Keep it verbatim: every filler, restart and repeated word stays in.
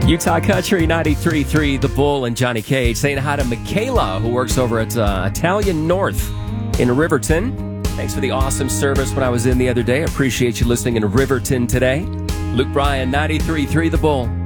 Utah Country ninety-three point three, The Bull and Johnny Cage. Saying hi to Michaela, who works over at uh, Italian North in Riverton. Thanks for the awesome service when I was in the other day. Appreciate you listening in Riverton today. Luke Bryan, ninety-three point three, The Bull.